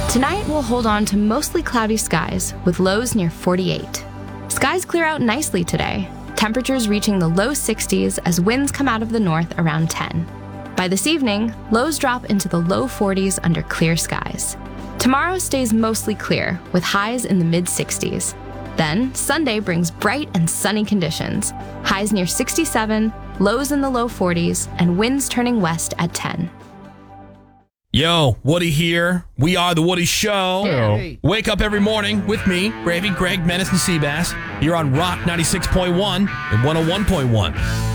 Tonight, we'll hold on to mostly cloudy skies with lows near 48. Skies clear out nicely today, temperatures reaching the low 60s as winds come out of the north around 10. By this evening, lows drop into the low 40s under clear skies. Tomorrow stays mostly clear, with highs in the mid-60s. Then, Sunday brings bright and sunny conditions, highs near 67, lows in the low 40s, and winds turning west at 10. Yo, Woody here. We are The Woody Show. Hey. Wake up every morning with me, Gravy, Greg, Menace, and Seabass. You're on Rock 96.1 and 101.1.